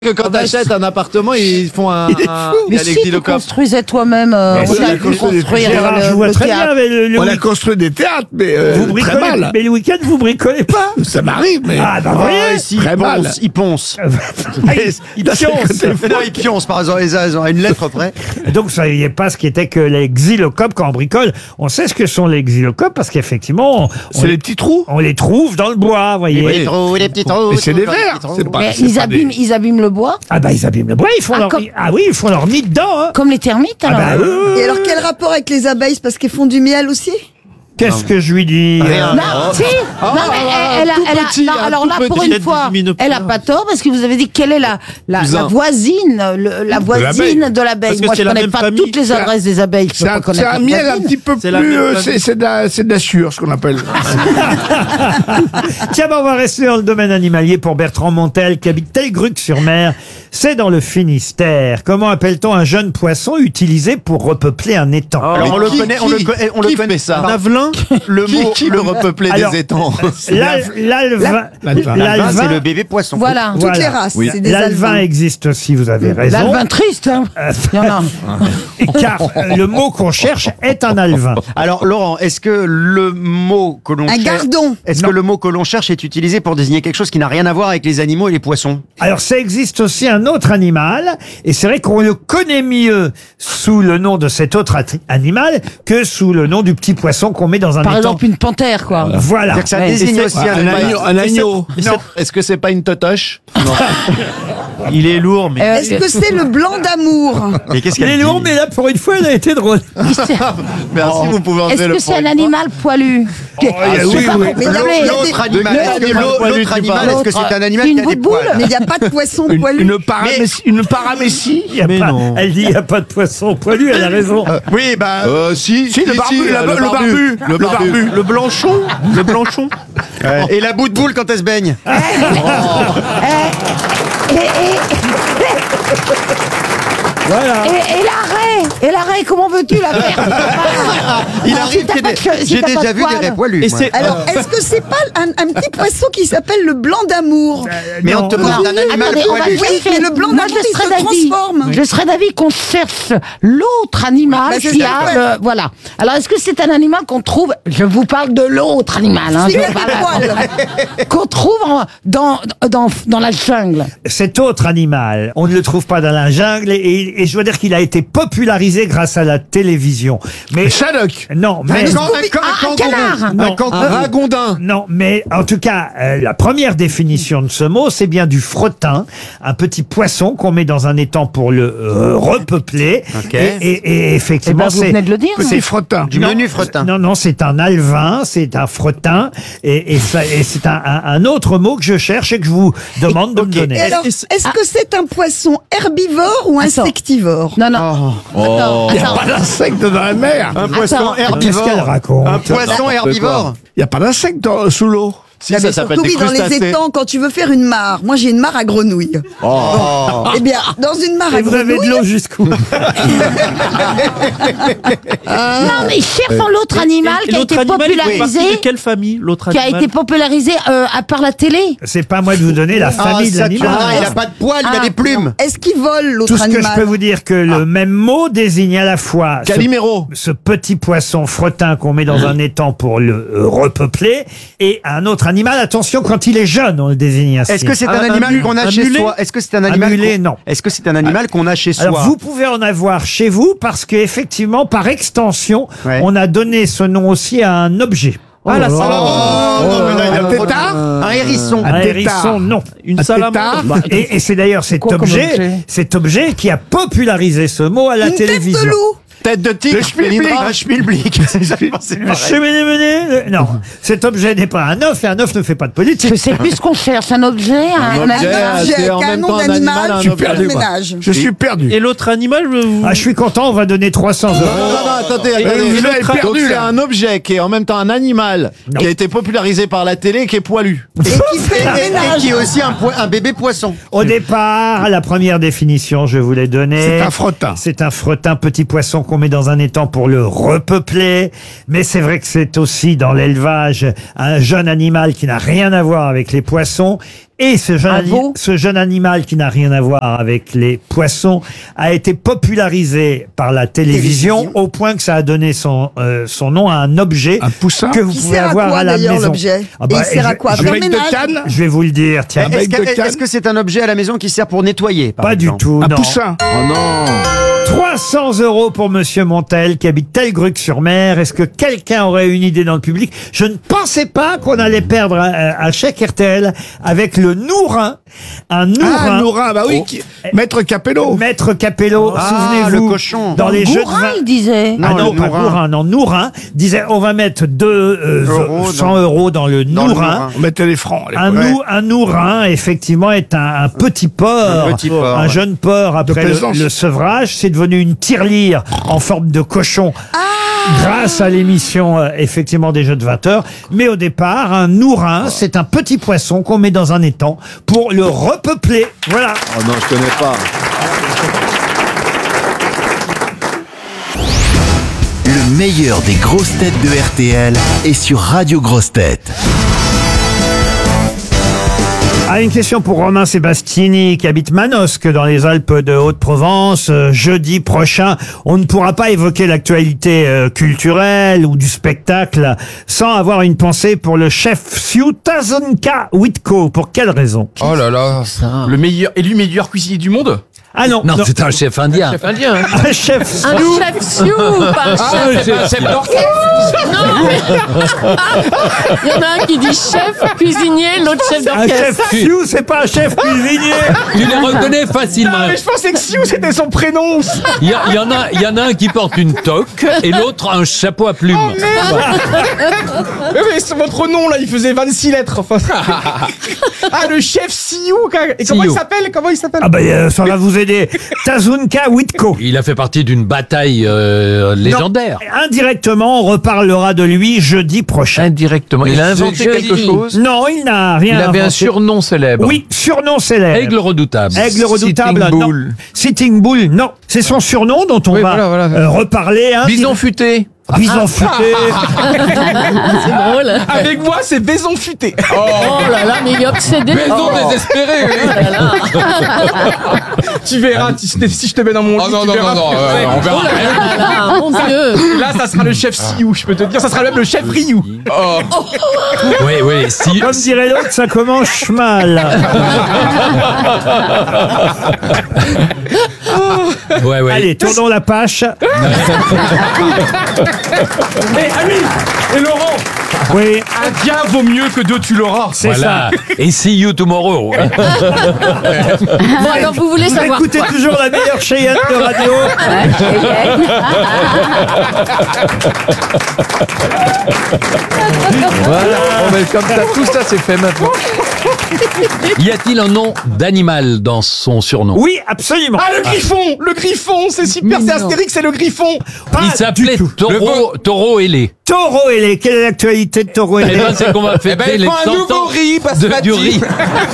Que quand t'achètes un appartement, ils font un. Mais si tu construisais toi-même, Gérard, je vois très bien avec On a construit des théâtres, mais vous très bricolez, mal. mais le week-end, vous bricolez pas. Ça m'arrive, mais Ah, bah, voyez. très mal. Il ponce. Il pionce. Non, il pionce, par exemple, ils ont une lettre près. Donc, vous ne saviez pas ce qu'était que les xylocopes quand on bricole. On sait ce que sont les xylocopes parce qu'effectivement, c'est les petits trous. on les trouve dans le bois, voyez. Les petits trous. Mais c'est des vers. C'est pas- mais c'est ils pas des- abîment le bois, Ah bah ils abîment le bois, ils font leur comme- nid. Ah oui, ils font leur nid dedans. Hein. comme les termites Ah alors. bah, Et alors, quel rapport avec les abeilles? C'est parce qu'elles font du miel aussi? qu'est-ce que je lui dis Rien. Non, si. Non, mais elle a, tout elle a- petit, non, un alors tout là, pour petit. une fois, Lumineux. elle a pas tort parce que vous avez dit quelle est la voisine, la voisine de l'abeille. Parce que Moi, c'est je la connais même pas famille. toutes les adresses des abeilles. Je peux C'est pas un, connaître c'est un la miel un voisine. petit peu C'est la plus. même famille. C'est de la sueur, ce qu'on appelle. Tiens, bah, on va rester dans le domaine animalier pour Bertrand Montel qui habite Telgruc-sur-Mer. C'est dans le Finistère. Comment appelle-t-on un jeune poisson utilisé pour repeupler un étang? Alors on le connaît, on le connaît ça. Un avelin, le mot, le repeupler Alors, des étangs. L'alvin, C'est le bébé poisson. Voilà. Toutes les races, c'est des l'alvin alvins. existe aussi, vous avez raison. L'alvin triste, hein. Il y en a. Car le mot qu'on cherche est un alvin. Alors Laurent, est-ce que le mot que l'on Un cherche, gardon. est-ce que le mot que l'on cherche est utilisé pour désigner quelque chose qui n'a rien à voir avec les animaux et les poissons? Alors, ça existe aussi un autre animal, et c'est vrai qu'on le connaît mieux sous le nom de cet autre animal que sous le nom du petit poisson qu'on met dans un Par étang. exemple, une panthère, quoi. Voilà. C'est-à-dire que ça Ouais. désigne aussi un animal. Un agneau. Est-ce que c'est pas une totoche? Non. Il est lourd, mais. Est-ce que c'est le blanc d'amour? Mais qu'est-ce Il qu'elle est dit long, mais là, pour une fois, il a été drôle. Merci, vous pouvez enlever Est-ce le que c'est un point. animal poilu? oui, oui. Mais il y a- il y a L'autre des- animal, l'autre animal, est-ce que c'est un animal Une qui a des boule-boule. poils? Mais il n'y a pas de poisson poilu. Une paramécie. Il y a Mais pas- non. Elle dit, il n'y a pas de poisson poilu, elle a raison. Oui, bah. Si, le barbu. Le barbu. Le blanchon. Le blanchon. Et la bout de boule quand elle se baigne. Voilà. Et l'arrêt, comment veux-tu la faire? Il arrive qu'il y ait des- j'ai déjà vu des raies poilus. Et moi. c'est. Alors, est-ce que c'est pas un petit poisson qui s'appelle le blanc d'amour? Mais on te parle d'un animal Attendez, on va poilu. chercher. mais le blanc Moi, d'amour, je il serais se d'avis. transforme. Je serais d'avis qu'on cherche l'autre animal Bah, c'est qui ça, a ouais. le. Voilà. Alors, est-ce que c'est un animal qu'on trouve. Je vous parle de l'autre animal, hein. C'est je le vous parle- poil. qu'on trouve dans la jungle. Cet autre animal, on ne le trouve pas dans la jungle et je dois dire qu'il a été popularisé grâce à la télévision. Mais Shadok. non, mais Un canard. non, Un ragondin. non, mais en tout cas, la première définition de ce mot, c'est bien du frottin, un petit poisson qu'on met dans un étang pour le repeupler. Ok. Et Eh effectivement, ben, vous c'est venez de le dire. Petit frottin. Du menu frottin. Non, c'est un alvin, c'est un frottin, et c'est un autre mot que je cherche et que je vous demande de me Et donner. alors, est-ce que c'est un poisson herbivore ou Attends. insectivore? Non, non. Attends, Il n'y a attends. pas d'insecte dans la mer. Un poisson Attends. Qu'est-ce qu'elle herbivore. raconte? Un poisson herbivore. Il n'y a pas d'insecte sous l'eau. Si, Non, mais ça s'appelle surtout, des oui, dans les crustacés. étangs, quand tu veux faire une mare. Moi, j'ai une mare à grenouilles. Bon. Eh bien, dans une mare à Et vous avez de grenouilles, l'eau jusqu'où? Non, mais cherchons l'autre animal qui a été popularisé. De quelle famille, l'autre Qui a animal? été popularisé à par la télé. C'est pas à moi de vous donner la famille de ça, tu vois, l'animal. il a pas de poils, il a des plumes. est-ce qu'il vole l'autre Tout ce que animal? je peux vous dire que le même mot désigne à la fois Calimero. ce petit poisson frottin qu'on met dans un étang pour le repeupler et un autre animal. Attention, quand il est jeune, on le désigne ainsi. Est-ce que c'est un Un animal qu'on a un chez mulet soi? Est-ce que c'est un animal mulet, qu'on- non. Est-ce que c'est un animal qu'on a chez soi? Alors vous pouvez en avoir chez vous parce qu'effectivement, par extension, Ouais. on a donné ce nom aussi à un objet. Ah, la Oh, salade. non, mais là, il a Un trop de- tétard. Un hérisson. Un tétard. hérisson, non. Une Un salamandre. tétard. Et c'est d'ailleurs cet Quoi comme objet cet objet qui a popularisé ce mot à la Une tête télévision. de loup. Tête de tigre. Le schmilblick. Un schmilblick. C'est pareil. Cheminée, non, cet objet n'est pas un œuf et un œuf ne fait pas de politique. Je sais plus ce qu'on cherche, un objet, un objet, animal. c'est en Avec un même nom temps un d'animal, animal, un je suis objet. perdu, moi. ménage. Je suis perdu. Et l'autre animal, Ah, je suis content, on va donner 300 euros. Non, attendez. vous avez L'autre- perdu, donc, c'est là. un objet qui est en même temps un animal Non. qui a été popularisé par la télé qui est poilu. Et qui fait le Et ménage. qui est aussi un bébé poisson. Au départ, la première définition, je vous l'ai donnée. C'est un frottin. C'est un frottin, petit poisson qu'on met dans un étang pour le repeupler. Mais c'est vrai que c'est aussi dans l'élevage un jeune animal qui n'a rien à voir avec les poissons. Et ce jeune animal qui n'a rien à voir avec les poissons a été popularisé par la télévision au point que ça a donné son nom à un objet poussin que vous pouvez avoir à la maison. L'objet Ah bah, il sert à quoi? Un bec de canne? Je vais vous le dire, tiens. Est-ce que c'est un objet à la maison qui sert pour nettoyer, par Pas du exemple? tout, Un non. poussin? Oh non. 300 € pour Monsieur Montel qui habite Telgruc-sur-Mer. Est-ce que quelqu'un aurait une idée dans le public? Je ne pensais pas qu'on allait perdre un chèque RTL avec le Nourin. Un Nourin. Ah, Nourin, bah oui. Maître Capello. Maître Capello, souvenez-vous. le cochon. Dans les jeux de Bourrin, vin. il disait. Ah Non, non, le pas Nourin. Nourin, non, Nourin disait on va mettre 100 € dans le Dans le Nourin. Nourin. On mettait les francs. à Un, l'époque. un Nourin, effectivement, est un petit porc, Un petit porc, un ouais. jeune porc après plaisance. le sevrage. C'est devenu une tirelire en forme de cochon. Grâce à l'émission, effectivement, des Jeux de 20 heures. Mais au départ, un Nourin, c'est un petit poisson qu'on met dans un étang pour le repeupler. Voilà. Oh non, je connais pas. Le meilleur des grosses têtes de RTL est sur Radio Grosses Têtes. Ah, une question pour Romain Sébastini qui habite Manosque dans les Alpes de Haute-Provence. Jeudi prochain, on ne pourra pas évoquer l'actualité culturelle ou du spectacle sans avoir une pensée pour le chef Siu Tazonka Witko. Pour quelle raison? Oh là là, le meilleur cuisinier du monde. Ah non, Non, c'est un chef indien. Chef indien. Hein. un chef Un chef Sioux, pas un chef. C'est un chef d'orchestre. Non, mais... Il y en a un qui dit chef cuisinier, l'autre chef un chef d'orchestre. Siu, c'est pas un chef cuisinier. Tu les reconnais facilement. Mais je pensais que Sioux c'était son prénom. Il y en a un qui porte une toque et l'autre un chapeau à plumes. Mais c'est votre nom là, il faisait 26 lettres. Enfin. Ah, le chef Sioux. Et comment Sioux. il s'appelle Ah ben ça va vous aider. Tazunka Witko. Il a fait partie d'une bataille légendaire. Indirectement, on reparlera de lui jeudi prochain. Indirectement. Il a inventé quelque chose. Non, il n'a rien Il avait un inventé. surnom célèbre. Oui, surnom célèbre. Aigle redoutable. Aigle redoutable, Sitting non. Bull. Sitting Bull, non. C'est son surnom dont on Oui, va voilà. reparler. Hein, Bison futé. Bison futé. C'est drôle. Avec moi, c'est Baison futé. Oh là là, mais il est obsédé. Baison désespéré. Oh là là. Tu verras si je te mets dans mon lit. non, tu non, verras. non, on verra. Oh là là, mon Dieu. Là, ça sera le chef Sioux, je peux te dire. Ça sera même le chef Ryu. Oui, oui. Si, Comme dirait l'autre, ça commence mal. ouais, ouais. Allez, tournons la page. Et Laurent, Oui, un bien vaut mieux que deux, tu l'auras. c'est Voilà. Et see you tomorrow. Bon, alors vous voulez ça. Vous savoir écoutez quoi? toujours la meilleure Cheyenne de radio. Voilà. Bon, mais comme ça, tout ça, c'est fait maintenant. Y a-t-il un nom d'animal dans son surnom? Oui, absolument. Ah, le griffon. Le griffon, c'est super. Mais C'est non. Astérix, c'est le griffon. Pas Il du s'appelait tout. Taureau ailé. Taureau ailé. Quelle est l'actualité de Taureau Eh ailé? ben, c'est qu'on va Eh ben, fêter il les faut un 100 nouveau ans riz, basmati. du riz.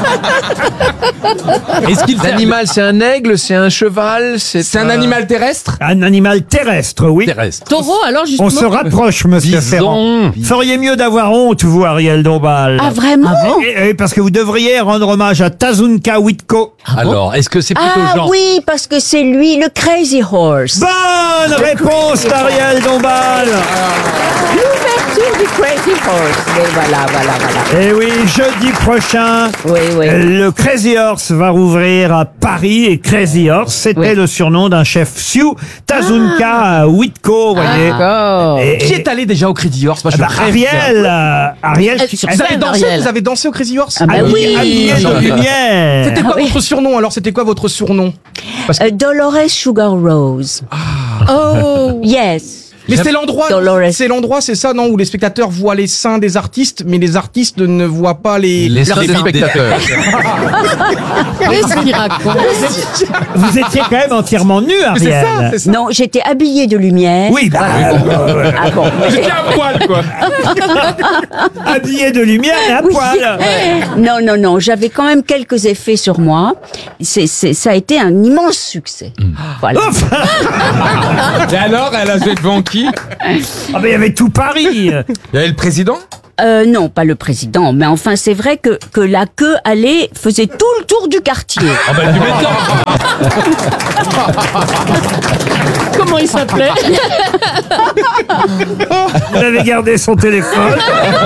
Est-ce qu'il fait L'animal, c'est un aigle, c'est un cheval, c'est un animal terrestre? Un animal terrestre, oui. terrestre? Taureau, alors justement. On se rapproche, monsieur Ferrand. Bison. Feriez mieux d'avoir honte, vous, Ariel Dombal. Ah, vraiment? Et parce que vous devriez rendre hommage à Tazunka Witko. Alors, est-ce que c'est plutôt Ah genre oui, parce que c'est lui, le Crazy Horse. Bonne réponse d'Ariel Dombal. L'ouverture du Crazy Horse. Mais voilà. Et oui, jeudi prochain, Oui. le Crazy Horse va rouvrir à Paris. Et Crazy Horse, c'était Oui. le surnom d'un chef Sioux, Tazunka Witko, vous voyez. D'accord. Et- Qui est allé déjà au Crazy Horse? Moi, je bah, rêve. Ariel, qui- Sur Vous avez scène, dansé, Ariel. vous avez dansé au Crazy Horse? Ah bah oui. habillé de lumière. C'était quoi Ah oui. votre surnom alors? C'était quoi votre surnom? Dolores Sugar Rose. Oh. Yes. Mais c'est l'endroit, Dolores. c'est ça, non, où les spectateurs voient les seins des artistes, mais les artistes ne voient pas les Les leurs seins des seins. spectateurs. Qu'est-ce qu'il raconte? Vous étiez quand même entièrement nu, Mais c'est Ariel. ça, c'est ça. Non, j'étais habillée de lumière. Oui, bah, Ah bon. J'étais à poil, quoi. habillé de lumière et à Oui. poil. Non, j'avais quand même quelques effets sur moi. Ça a été un immense succès. Voilà. Et alors, elle a joué devant qui? Ah, mais il y avait tout Paris. Il y avait le président? Non, pas le président, mais enfin c'est vrai que la queue faisait tout le tour du quartier. Ah ben tu m'étonnes. Comment il s'appelait? Vous avez gardé son téléphone.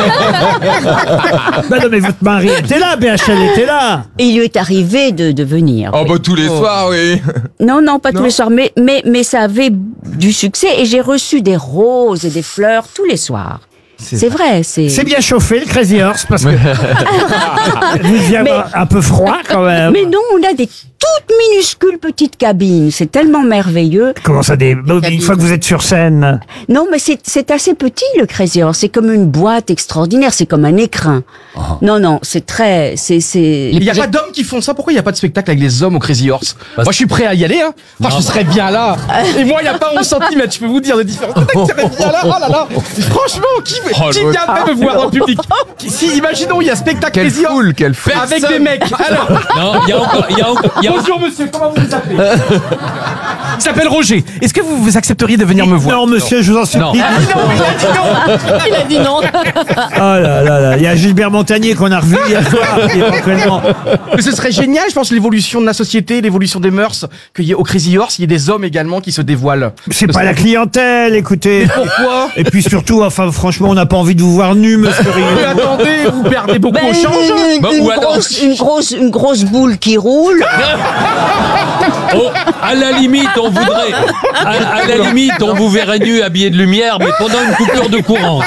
Bah non, mais votre mari était là, BHL était là. Et il lui est arrivé de venir. Oh bah tous les soirs, oui. Non, pas tous les soirs, mais ça avait du succès et j'ai reçu des roses et des fleurs tous les soirs. C'est vrai, C'est bien chauffé le Crazy Horse parce que vous deviez avoir un peu froid quand même. Mais non, on a des toutes minuscules petites cabines. C'est tellement merveilleux. Comment ça, une fois que vous êtes sur scène? Non, mais c'est assez petit le Crazy Horse. C'est comme une boîte extraordinaire. C'est comme un écrin. Non, c'est très, Il n'y a pas d'hommes qui font ça. Pourquoi il n'y a pas de spectacle avec les hommes au Crazy Horse? Moi, je suis prêt à y aller. Hein. Enfin, je serais bien là. Et moi, il n'y a pas 11 cm. Je peux vous dire de différence. Je serais bien là. Oh là là. Franchement, qui viendrait me voir en public? Si, imaginons, il y a spectacle Crazy Horse. Quelle foule. Avec des mecs. Alors. Non, il y a encore. Bonjour monsieur, comment vous vous appelez? Il s'appelle Roger. Est-ce que vous accepteriez de venir me voir? Non, monsieur, je vous en supplie. Non. Il a dit non. Oh là là, il y a Gilbert Montagnier qu'on a revu hier soir, éventuellement. Mais ce serait génial, je pense, l'évolution de la société, l'évolution des mœurs, qu'il y ait au Crazy Horse, il y ait des hommes également qui se dévoilent. C'est pas la clientèle, écoutez. Pourquoi? Et puis surtout, enfin, franchement, on n'a pas envie de vous voir nu, monsieur Mais Rio. attendez, vous perdez beaucoup au change. Une grosse boule qui roule. Oh, à la limite, on voudrait. À la limite, on vous verrait nu habillé de lumière, mais pendant une coupure de courant.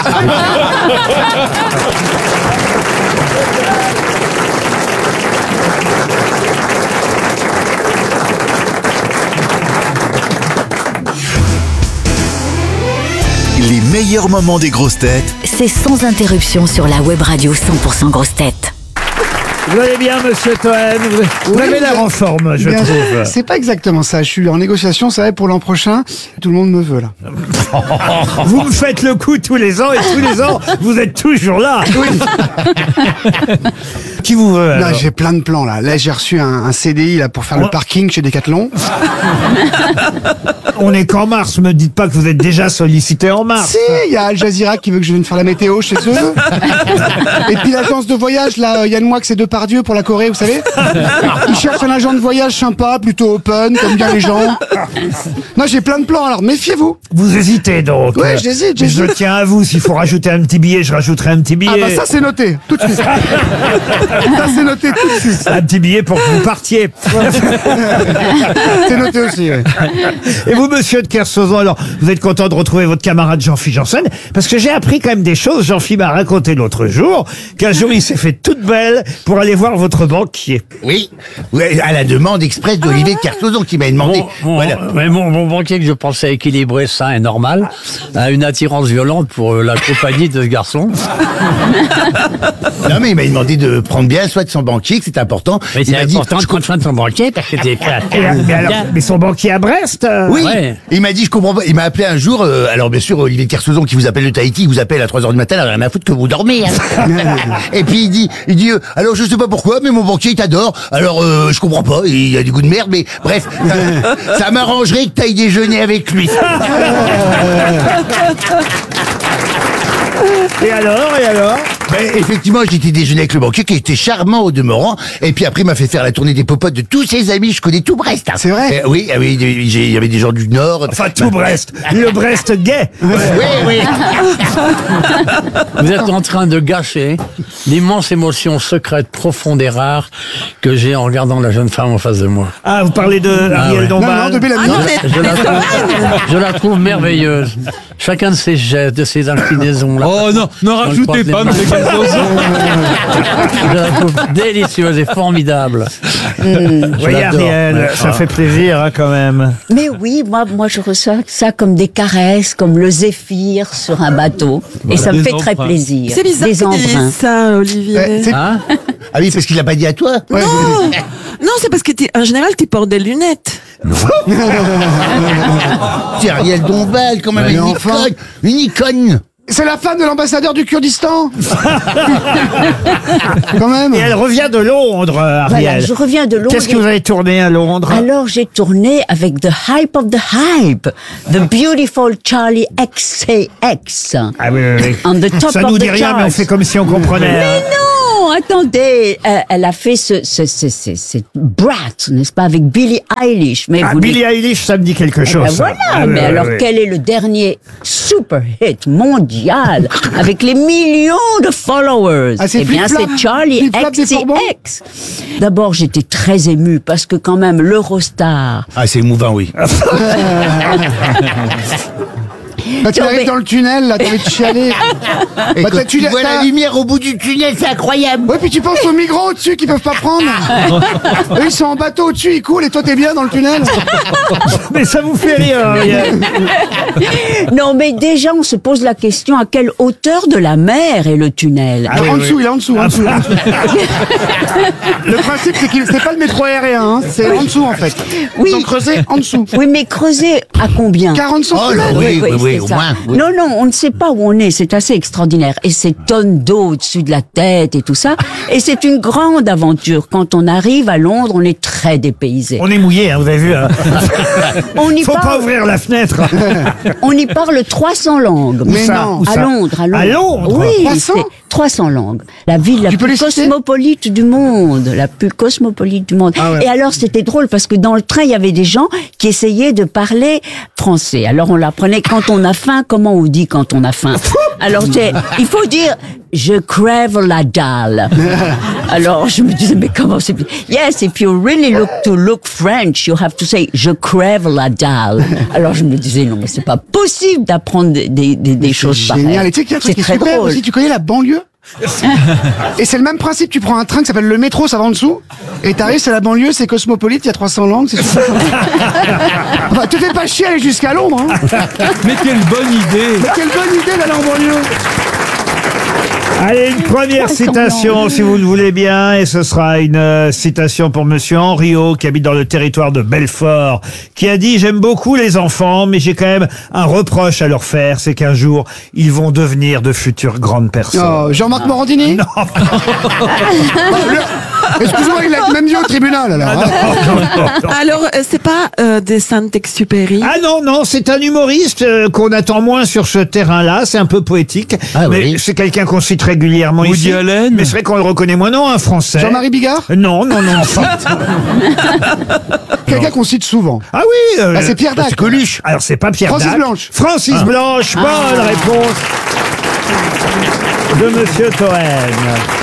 Les meilleurs moments des grosses têtes C'est sans interruption sur la web radio 100% grosses têtes. Vous allez bien, monsieur Toen? Vous avez l'air en forme, je trouve. C'est pas exactement ça. Je suis en négociation, ça va pour l'an prochain. Tout le monde me veut, là. Vous me faites le coup tous les ans et tous les ans, vous êtes toujours là. Oui. Qui vous veut, alors? Là, j'ai plein de plans, là. Là, j'ai reçu un CDI, là, pour faire le parking chez Decathlon. On est qu'en mars, me dites pas que vous êtes déjà sollicité en mars. Si, il y a Al Jazeera qui veut que je vienne faire la météo chez eux. Et puis l'agence de voyage, là, Yann Moix et Depardieu pour la Corée, vous savez. Ils cherchent un agent de voyage sympa, plutôt open, comme bien les gens. Non, j'ai plein de plans, alors méfiez-vous. Vous hésitez donc. Ouais, j'hésite. Je tiens à vous, s'il faut rajouter un petit billet, je rajouterai un petit billet. Ah bah ça c'est noté, tout de suite. Ça c'est noté tout de suite. Un petit billet pour que vous partiez. C'est noté aussi, oui. Et vous, monsieur de Kersauzon, alors, vous êtes content de retrouver votre camarade Jean-Philippe Janssen? Parce que j'ai appris quand même des choses. Jean-Philippe m'a raconté l'autre jour qu'un jour, il s'est fait toute belle pour aller voir votre banquier. Oui, à la demande express d'Olivier de Kersauzon qui m'a demandé. Mon banquier que je pensais équilibré, sain et normal, a une attirance violente pour la compagnie de ce garçon. Non, mais il m'a demandé de prendre bien soin de son banquier, que c'est important. Mais c'est important de prendre soin de son banquier parce que t'es mais son banquier à Brest Oui, ouais. Il m'a dit, je comprends pas. Il m'a appelé un jour, alors bien sûr, Olivier de Kersauzon qui vous appelle de Tahiti, il vous appelle à 3h du matin, alors rien à foutre que vous dormez. Hein. Et puis il dit, alors je sais pas pourquoi, mais mon banquier il t'adore, alors je comprends pas, il a du goût de merde, mais bref, ça m'arrangerait que t'ailles déjeuner avec lui. Et alors Ben, effectivement, j'ai été déjeuner avec le banquier qui était charmant au demeurant. Et puis après, il m'a fait faire la tournée des popotes de tous ses amis. Je connais tout Brest. Hein. C'est vrai? Oui, il y avait des gens du Nord. Enfin, tout Brest. Le Brest gay. Oui. Vous êtes en train de gâcher l'immense émotion secrète, profonde et rare que j'ai en regardant la jeune femme en face de moi. Ah, vous parlez de Ariel ouais. Dombal? Non, de Bellamy. Je la trouve merveilleuse. Chacun de ses gestes, de ses inclinaisons. Oh non, ne rajoutez pas, monsieur Kersauzon. Je la trouve délicieuse et formidable. Oui, Ariel, ça fait plaisir hein, quand même. Mais oui, moi je reçois ça comme des caresses, comme le zéphyr sur un bateau. Et ça me fait très plaisir. C'est bizarre Des que tu embruns. dises ça, Olivier. Hein? Ah oui, parce qu'il l'a pas dit à toi. Non, non, c'est parce que en général, tu portes des lunettes. C'est Ariel Dombal, quand même, une icône. C'est la femme de l'ambassadeur du Kurdistan. Quand même. Et elle revient de Londres, Ariel. Voilà, je reviens de Londres. Qu'est-ce que vous avez tourné à Londres? Alors, j'ai tourné avec The Hype of the Hype, The Beautiful Charlie XCX. Ah oui, oui, oui. On the top Ça of nous the dit rien, charts. mais on fait comme si on comprenait. Mais hein. non, attendez, elle a fait ce Brat, n'est-ce pas, avec Billie Eilish. Mais vous Billie Eilish, ça me dit quelque chose. Ben ça. voilà, Ah, mais oui, alors oui. quel est le dernier super hit mondial avec les millions de followers? Ah, c'est Eh bien, Flip-Flop. c'est Charlie Flip-Flop des Bourbons. XCX. D'abord, j'étais très émue parce que quand même, l'Eurostar. Ah, c'est émouvant, oui. Bah, tu Non, arrives mais- dans le tunnel, là, t'as envie de chialer. Et Bah, quand tu vois la lumière au bout du tunnel, c'est incroyable. Ouais, puis tu penses aux migrants au-dessus qui peuvent pas prendre. Eux, ils sont en bateau au-dessus, ils coulent, et toi, t'es bien dans le tunnel. Mais ça vous fait rire, Ariel. Non, mais déjà, on se pose la question à quelle hauteur de la mer est le tunnel? Ah oui, en oui. dessous, il est en dessous, en dessous. Le principe, c'est que c'est pas le métro aérien, hein, c'est en dessous, en fait. Oui. Ils ont creusé en dessous. Oui, mais creuser à combien? 40 Oh cm. là, oui, oui, c'est au ça. moins. Oui. Non, non, on ne sait pas où on est. C'est assez extraordinaire. Et ces tonnes d'eau au-dessus de la tête et tout ça. Et c'est une grande aventure. Quand on arrive à Londres, on est très dépaysé. On est mouillé, hein, vous avez vu. Hein. On y Faut pas parle, ouvrir la fenêtre. on y parle 300 langues. Mais ça non. Où À ça Londres, à Londres. À Londres Oui, 300? c'est 300 langues. La ville la Tu peux plus les citer cosmopolite du monde. La plus cosmopolite du monde. Ah ouais. Et alors, c'était drôle parce que dans le train, il y avait des gens qui essayaient de parler français. Alors, on l'apprenait quand on a faim. Comment on dit quand on a faim? Alors, il faut dire, je crève la dalle. Alors, je me disais, mais comment c'est... Yes, if you really look French, you have to say, je crève la dalle. Alors, je me disais, non, mais c'est pas possible d'apprendre des choses pareilles. Génial. Et tu sais qu'il y a un truc C'est qui est très super drôle. aussi, tu connais la banlieue? Et c'est le même principe, tu prends un train qui s'appelle le métro, ça va en dessous, et t'arrives, c'est la banlieue, c'est cosmopolite, il y a 300 langues, c'est super. Enfin, te fais pas chier à aller jusqu'à Londres, hein. Mais quelle bonne idée! Mais quelle bonne idée d'aller en banlieue. Allez, une première citation, si vous le voulez bien, et ce sera une citation pour Monsieur Henriot, qui habite dans le territoire de Belfort, qui a dit « J'aime beaucoup les enfants, mais j'ai quand même un reproche à leur faire, c'est qu'un jour, ils vont devenir de futures grandes personnes. Oh, Jean-Marc Morandini? Non. Excuse-moi, il l'a même dit au tribunal, alors. hein. Alors, c'est pas des Saint-Exupéry. Ah non, non, c'est un humoriste qu'on attend moins sur ce terrain-là, c'est un peu poétique, Ah mais oui. c'est quelqu'un qu'on cite régulièrement Woody ici. Allen. Mais c'est vrai qu'on le reconnaît moins, non, un Français. Jean-Marie Bigard? Non, non, non. Quelqu'un qu'on cite souvent. Ah oui Ah, c'est Pierre Dac. C'est Coluche. Alors, c'est pas Pierre Francis Dac. Blanche. Francis Blanche, bonne réponse de Monsieur Toen.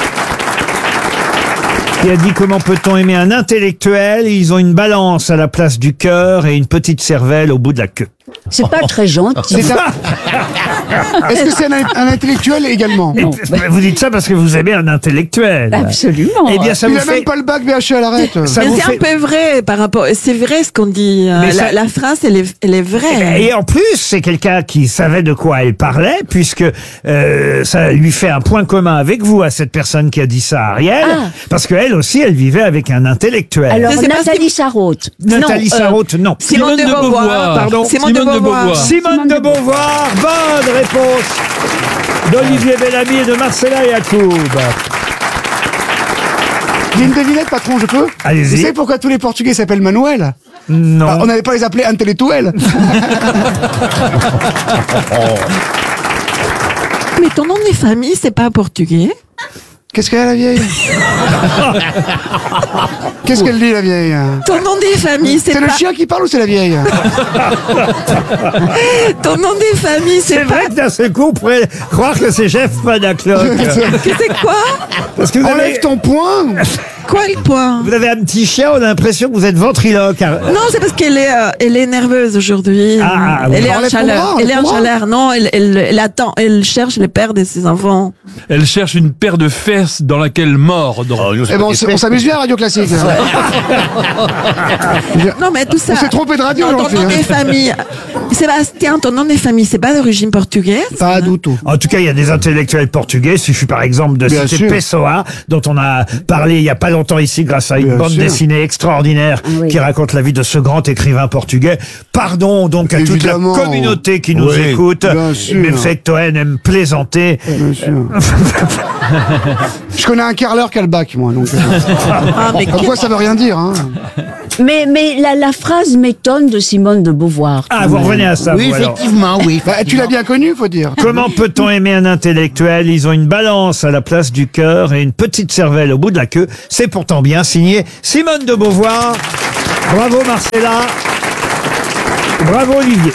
Qui a dit comment peut-on aimer un intellectuel? Ils ont une balance à la place du cœur et une petite cervelle au bout de la queue. C'est pas très gentil. C'est ça. Est-ce que c'est un intellectuel également? Non. Vous dites ça parce que vous aimez un intellectuel. Absolument. Eh bien, ça Il vous a fait... même pas le bac BHE à l'arrête. Ça Mais vous c'est fait... un peu vrai par rapport. C'est vrai ce qu'on dit. Mais ça- La phrase, elle est vraie. Et en plus, c'est quelqu'un qui savait de quoi elle parlait, puisque ça lui fait un point commun avec vous, à cette personne qui a dit ça, Ariel, Ah. parce qu'elle aussi, elle vivait avec un intellectuel. Alors, Je sais pas Nathalie Sarraute. Nathalie non, Sarraute, non. Simone de Beauvoir. Pardon. Simone de Beauvoir. Simone de Beauvoir, bonne réponse d'Olivier Bellamy et de Marcella Yacoub. J'ai une devinette, patron, je peux? Allez-y. Vous savez pourquoi tous les Portugais s'appellent Manuel? Non. Ah, on n'allait pas les appeler Intellectuel. Mais ton nom de famille, c'est pas portugais. Qu'est-ce qu'elle a, la vieille? Qu'est-ce qu'elle dit, la vieille? Ton nom de famille, c'est C'est pas. le chien qui parle ou c'est la vieille? Ton nom de famille, C'est c'est pas. vrai que d'un seul coup, on pourrait croire que c'est Jeff Panacloc. Que c'est quoi? Parce que vous Enlève avez, ton poing. Quoi le point? vous avez un petit chien, on a l'impression que vous êtes ventriloque. Non, c'est parce qu'elle est nerveuse aujourd'hui. Ah, oui. Elle est en Enlève ton chaleur. bras, Elle est en enlève ton bras. chaleur. Non, elle attend. Elle cherche les pères de ses enfants. Elle cherche une paire de fesses dans laquelle mordre. Oh, nous, c'est Eh ben, pas des on s'amuse bien à Radio Classique. Non, mais tout ça. On s'est trompé de radio, Non, j'en ton sais, nom hein. de famille. Sébastien, ton nom de famille, c'est pas d'origine portugaise? Pas du tout. En tout cas, il y a des intellectuels portugais. Il suffit par exemple de Bien citer sûr. Pessoa, dont on a parlé il y a pas longtemps longtemps ici grâce à une Bien bande sûr. dessinée extraordinaire Oui. qui raconte la vie de ce grand écrivain portugais. Pardon donc à Évidemment. toute la communauté qui nous Oui, écoute. bien sûr. Même si Toen aime plaisanter. Bien sûr. Je connais un carreleur qui a le bac, moi. Donc, comme quoi, ça veut rien dire. Hein. Mais la phrase m'étonne de Simone de Beauvoir. Ah, vous revenez à ça, Oui, vous, alors. effectivement, oui. Bah, tu l'as bien connu, faut dire. Comment peut-on aimer un intellectuel? Ils ont une balance à la place du cœur et une petite cervelle au bout de la queue. C'est pourtant bien signé Simone de Beauvoir. Bravo Marcella. Bravo Olivier.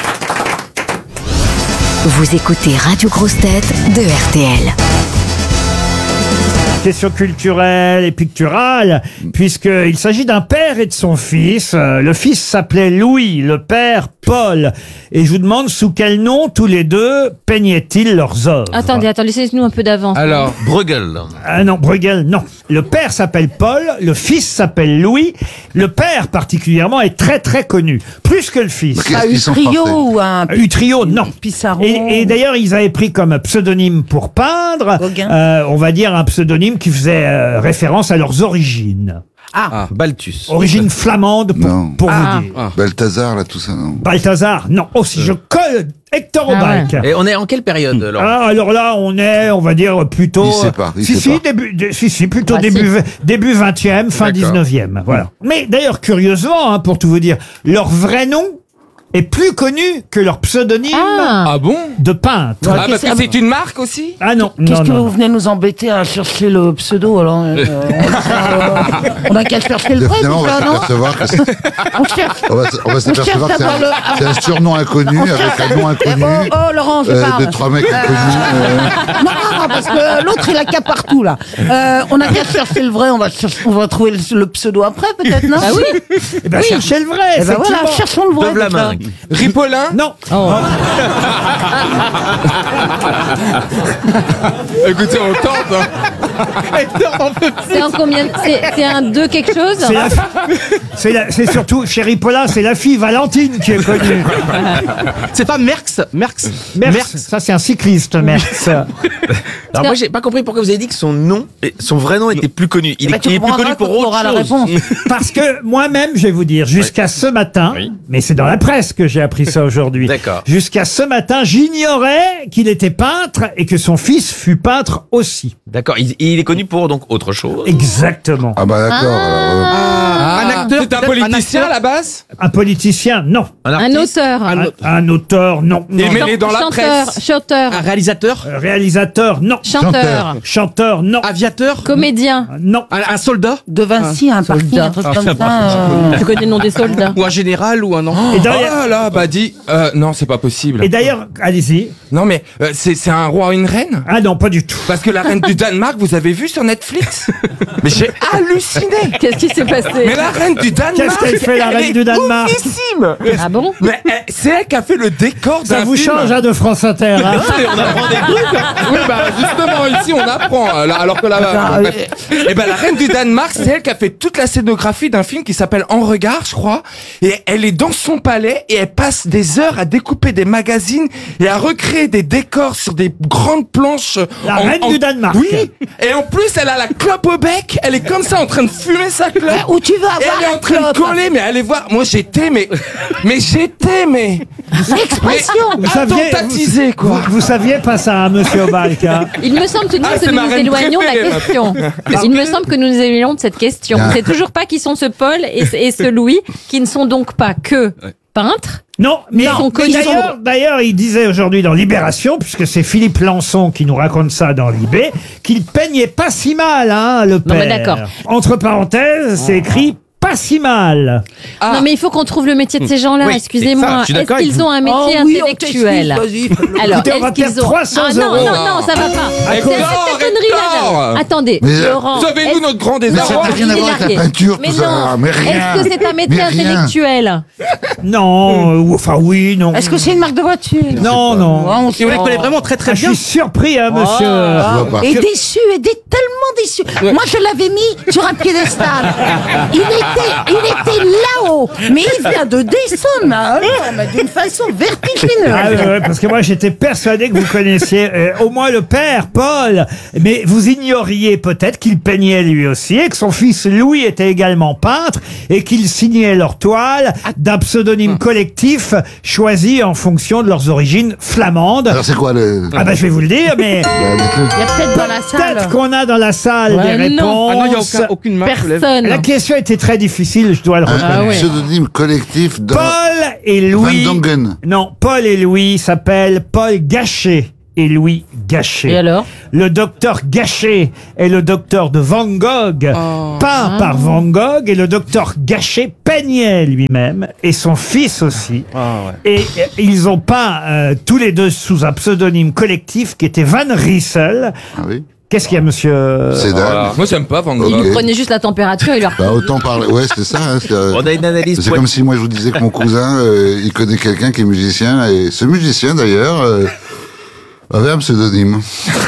Vous écoutez Radio Grosse Tête de RTL. Question culturelle et picturale, puisqu'il s'agit d'un père et de son fils. Le fils s'appelait Louis, le père Paul. Et je vous demande sous quel nom tous les deux peignaient-ils leurs œuvres. Attendez, laissez-nous un peu d'avance. Alors, Bruegel. Ah non, Bruegel, non. Le père s'appelle Paul, le fils s'appelle Louis. Le père particulièrement est très très connu, plus que le fils. Ah, Utrio ou un Utrio, non. Pissarro. Et d'ailleurs, ils avaient pris comme pseudonyme pour peindre, on va dire un pseudonyme qui faisait référence à leurs origines. Balthus. Origine flamande, pour vous dire. Balthazar, là, tout ça, non. Balthazar, non. Oh, si je colle Hector Aubac. Et on est en quelle période, alors? Alors là, on est, on va dire, plutôt... Il sait pas, il si, sait si, pas. plutôt Ah, début 20e, fin D'accord. 19e. Voilà. Mais d'ailleurs, curieusement, pour tout vous dire, leur vrai nom est plus connu que leur pseudonyme bon? de peintre. Ah, parce que c'est une marque aussi? Ah non, Qu'est-ce non, que non. vous venez nous embêter à chercher le pseudo alors on a qu'à chercher le vrai, Finalement, on tout va ça, non s'apercevoir que c'est- On cherche. on va s'apercevoir que cherche à voir c'est un surnom inconnu avec un nom inconnu Oh, Laurent, je de parle. 3 mecs inconnus. Non, parce que l'autre il a qu'à partout là. On a qu'à chercher le vrai, on va trouver le pseudo après peut-être, non? Ah oui. Eh ben, cherchez le vrai, Eh ben voilà, effectivement. cherchons le vrai. De Vlamin. Ripollin. Non. Écoutez, on tente. Hein. C'est en combien c'est un 2 quelque chose? C'est surtout, chérie Paula, c'est la fille Valentine qui est connue. C'est pas Merckx. Merckx, ça c'est un cycliste, Merckx. Alors moi j'ai pas compris pourquoi vous avez dit que son nom, son vrai nom était plus connu. Il est tu plus comprendras connu pour quand on autre aura la chose. réponse. Parce que moi-même, je vais vous dire, jusqu'à ce matin, mais c'est dans la presse que j'ai appris ça aujourd'hui. D'accord. Jusqu'à ce matin, j'ignorais qu'il était peintre et que son fils fut peintre aussi. D'accord, il est connu pour donc autre chose. Exactement. Ah bah d'accord. Un acteur. C'est un politicien à la base. Un politicien, non. Un auteur. Un auteur, non. Et mêlé dans la Chanteur. presse. Chanteur. Un réalisateur. Réalisateur, non. Chanteur. Chanteur, non. Aviateur. Comédien. Non. Un soldat. De Vinci, un parking, un truc comme ça. Tu connais le nom des soldats? Ou un général ou un enfant. Et d'ailleurs- Oh là, bah dis, non, c'est pas possible. Et d'ailleurs, allez-y. Non mais c'est un roi ou une reine? Ah non, pas du tout. Parce que la reine du Danemark, vous avez vu sur Netflix? Mais j'ai halluciné. Qu'est-ce qui s'est passé? Mais la reine du Danemark, Qu'est-ce qu'elle fait, la elle reine est du Danemark? oufissime. Ah bon? Mais c'est elle qui a fait le décor d'un Ça vous film. change de France Inter. Hein. On apprend des trucs. Hein. Oui, bah justement ici on apprend, alors que là-bas. Et ben la reine du Danemark, c'est elle qui a fait toute la scénographie d'un film qui s'appelle En Regard, je crois. Et elle est dans son palais et elle passe des heures à découper des magazines et à recréer des décors sur des grandes planches. La reine du Danemark. Oui. Et en plus, elle a la clope au bec. Elle est comme ça en train de fumer sa clope. Où tu veux avoir Et elle est la en train de clope? coller. Mais allez voir. Moi j'étais mais L'expression. Vous saviez, attentatisé quoi. vous saviez pas ça, hein, monsieur Obalk. Hein. Il me semble tout de même que c'est nous ma nous reine éloignons de la préférée, question. Il me semble que nous nous éloignons de cette question. Bien. C'est toujours pas qui sont ce Paul et ce Louis, qui ne sont donc pas que peintres. Non, mais Ils sont connus. d'ailleurs, il disait aujourd'hui dans Libération, puisque c'est Philippe Lançon qui nous raconte ça dans Libé, qu'il peignait pas si mal, hein, le père. mais d'accord. Entre parenthèses, c'est écrit pas si mal. Non, mais il faut qu'on trouve le métier de ces gens-là. Oui, Excusez-moi. ça, je suis Est-ce d'accord avec qu'ils ont un métier intellectuel? Alors, Écoutez, on va est-ce qu'ils perdre ont 300 Ah non, euros. non, ça va pas. C'est Hector, cette connerie là. Attendez, Mais, Laurent. Sauvez-nous notre grand Mais ça désarroi. n'a rien à voir avec la peinture, Mais tout ça. non. Mais rien. Est-ce que c'est un métier Mais rien. intellectuel? Non, enfin oui, non. Est-ce que c'est une marque de voiture? Non, non. Ah, on Et on les sent. connaît vraiment très très Ah, je bien. suis surpris, hein, monsieur. Je vois pas. Et déçu, tellement déçu. Moi, je l'avais mis sur un piédestal. Il était là-haut. haut. Mais il vient de descendre, mais d'une façon vertigineuse. Ah ouais, parce que moi j'étais persuadé que vous connaissiez au moins le père, Paul. Mais vous ignoriez peut-être qu'il peignait lui aussi et que son fils Louis était également peintre et qu'ils signaient leurs toiles d'un pseudonyme collectif choisi en fonction de leurs origines flamandes. Alors c'est quoi le... Ah bah je vais vous le dire, mais... Il y a peut-être dans la salle. Peut-être qu'on a dans la salle des réponses. Ah non, il n'y a aucune main qui se lève. Personne. La question était très difficile, je dois le reconnaître. Ah ouais. pseudonyme collectif de... Paul et Louis... Van Dongen. Non, Paul et Louis s'appellent Paul Gachet et Louis Gachet. Et alors? Le docteur Gachet est le docteur de Van Gogh, peint par Van Gogh, et le docteur Gachet peignait lui-même, et son fils aussi. Et ils ont peint tous les deux sous un pseudonyme collectif qui était Van Riesel. Ah oui. Qu'est-ce qu'il y a, monsieur? C'est dingue. Moi, j'aime pas Van Gogh. Ok. Il prenait juste la température et leur. Bah autant parler. Ouais, c'est ça. Hein, On a une analyse. c'est comme si moi je vous disais que mon cousin, il connaît quelqu'un qui est musicien, et ce musicien d'ailleurs avait un pseudonyme.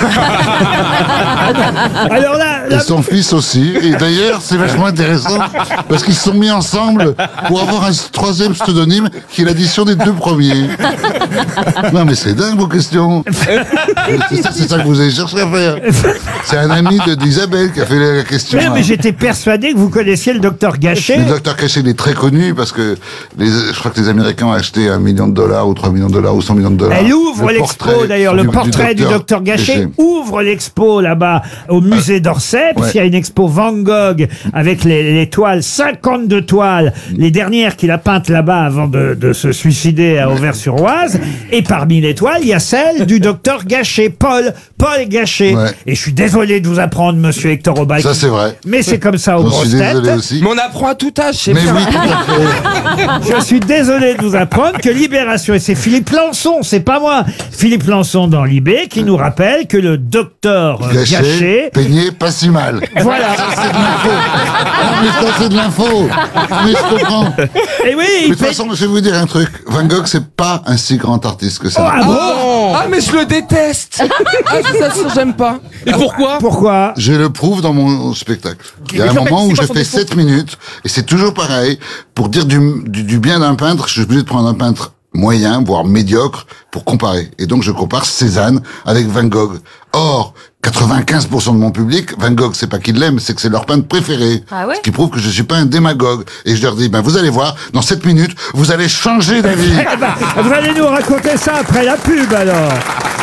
Alors là, Et son fils aussi. Et d'ailleurs, c'est vachement intéressant parce qu'ils se sont mis ensemble pour avoir un troisième pseudonyme qui est l'addition des deux premiers. Non mais c'est dingue vos questions. C'est ça que vous avez cherché à faire. C'est un ami d'Isabelle qui a fait la question. mais j'étais persuadé que vous connaissiez le docteur Gachet. Le docteur Gachet, il est très connu parce que je crois que les Américains ont acheté $1 million ou $3 millions ou $100 millions. Elle ouvre l'expo d'ailleurs, le portrait du docteur Gachet ouvre l'expo là-bas au musée d'Orsay, puisqu'il y a une expo Van Gogh avec les toiles, 52 toiles, les dernières qu'il a peintes là-bas avant de se suicider à Auvers-sur-Oise. Et parmi les toiles, il y a celle du docteur Gachet, Paul Gachet. Ouais. Et je suis désolé de vous apprendre, monsieur Hector Aubac. Ça c'est vrai. Mais c'est comme ça aux Je grosses suis désolé têtes. aussi. Mais on apprend à tout âge, c'est Mais bien. oui, tout à fait. Je suis désolé de vous apprendre que Libération, et c'est Philippe Lançon, c'est pas moi, Philippe Lançon dans Libé, qui nous rappelle que le docteur Gachet peigné pas si mal. Voilà. Ça, c'est de l'info. Non, mais ça, c'est de l'info. Mais je comprends. Et oui, Mais de toute façon, je vais vous dire un truc. Van Gogh, c'est pas un si grand artiste que ça. Ah bon? Ah, mais je le déteste. Ah, ça, j'aime pas. Et pourquoi? Pourquoi? Je le prouve dans mon spectacle. Il y a un moment où je fais 7 minutes, et c'est toujours pareil. Pour dire du bien d'un peintre, je suis obligé de prendre un peintre moyen, voire médiocre, pour comparer. Et donc, je compare Cézanne avec Van Gogh. Or, 95% de mon public, Van Gogh, c'est pas qu'ils l'aiment, c'est que c'est leur peintre préféré. Ah ouais? Ce qui prouve que je suis pas un démagogue. Et je leur dis, vous allez voir, dans 7 minutes, vous allez changer d'avis. Eh ben, vous allez nous raconter ça après la pub, alors.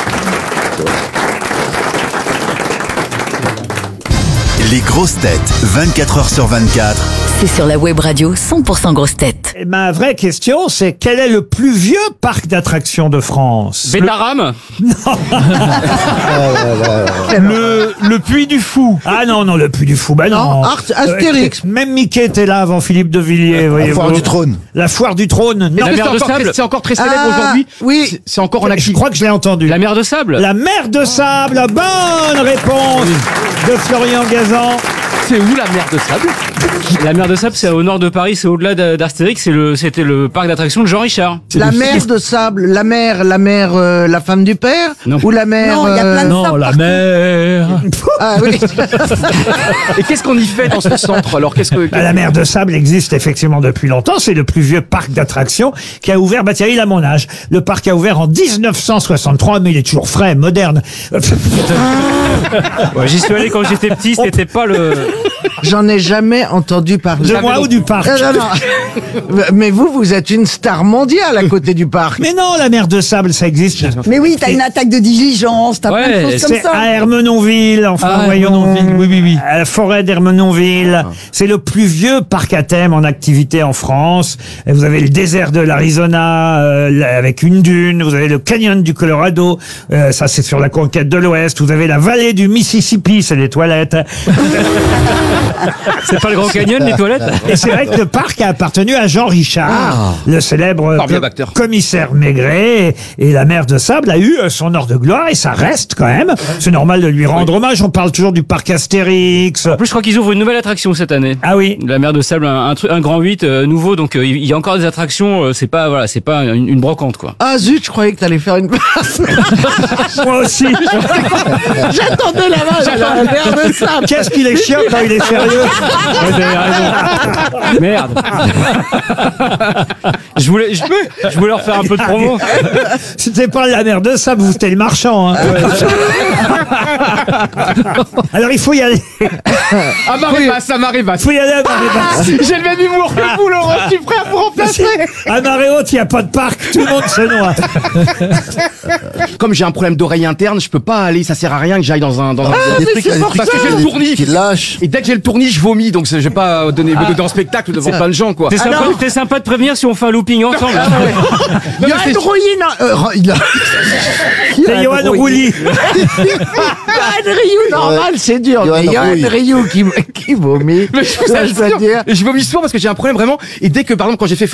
Les grosses têtes, 24 heures sur 24. C'est sur la web radio 100% grosses têtes. Et ma vraie question, c'est quel est le plus vieux parc d'attractions de France? Bétaram? Le Puy du Fou. Ah non, le Puy du Fou, bah non. Astérix. Même Mickey était là avant Philippe de Villiers, voyez-vous. Foire du Trône. La Foire du Trône. Non, La mer de sable? C'est encore très célèbre aujourd'hui. Oui. C'est encore en je activité. crois que je l'ai entendu. La mer de sable? La mer de sable, bonne réponse de Florian Gazan. C'est où la mer de sable? La mer de sable, c'est au nord de Paris, c'est au-delà d'Astérix, c'était le parc d'attractions de Jean Richard. La mer de sable, la mère, la femme du père? Non. Ou la mère... Non, il y a plein de Non, sable la partout. mer. Ah oui. Et qu'est-ce qu'on y fait dans ce centre? Alors, La mer de sable existe effectivement depuis longtemps. C'est le plus vieux parc d'attractions qui a ouvert, tiens, il a mon âge. Le parc a ouvert en 1963, mais il est toujours frais, moderne. Ouais, j'y suis allé quand j'étais petit, c'était pas le... J'en ai jamais entendu parler. De moi ou du parc? Non. Mais vous êtes une star mondiale à côté du parc. Mais non, la mer de sable, ça existe. Mais oui, t'as une attaque de diligence, t'as plein de choses comme C'est ça. à Hermenonville, enfin, voyons. Oui. À la forêt d'Hermenonville. C'est le plus vieux parc à thème en activité en France. Et vous avez le désert de l'Arizona, avec une dune. Vous avez le canyon du Colorado. Ça, c'est sur la conquête de l'Ouest. Vous avez la vallée du Mississippi, c'est les toilettes. C'est pas le Grand Canyon, les toilettes? Et c'est vrai que le parc a appartenu à Jean Richard, le célèbre commissaire Maigret. Et la mer de sable a eu son heure de gloire et ça reste quand même. C'est normal de lui rendre hommage. On parle toujours du parc Astérix. En plus, je crois qu'ils ouvrent une nouvelle attraction cette année. Ah oui. La mer de sable, un grand 8 nouveau, donc il y a encore des attractions. C'est pas une brocante, quoi. Ah zut, je croyais que t'allais faire une place. Moi aussi. J'attendais la mer de sable. Qu'est-ce qu'il est chiant quand il est sérieux. vous avez raison. Merde. Je voulais leur faire un peu de promo. C'était pas la merde de ça, vous c'était le marchand. Hein. Alors il faut y aller. À marée basse, à marée basse. Il faut y aller à marée basse. J'ai le même humour que vous, Laurent. Je suis prêt à vous remplacer. À marée haute, il n'y a pas de parc, tout le monde se noie. Comme j'ai un problème d'oreille interne, je peux pas aller, ça sert à rien que j'aille dans un parce que j'ai le tournis. Qui lâche. Et dès que j'ai le tournis, je vomis, donc je vais pas donner en spectacle devant plein de gens, quoi. T'es sympa de prévenir si on fait un looping ensemble. Johan Rouilly, C'est Johan Rouilly. Johan Rioux, normal, c'est dur. Mais Johan Rioux qui vomit. Mais je vous assure, et je vomis souvent parce que j'ai un problème vraiment. Et dès que, par exemple, quand j'ai fait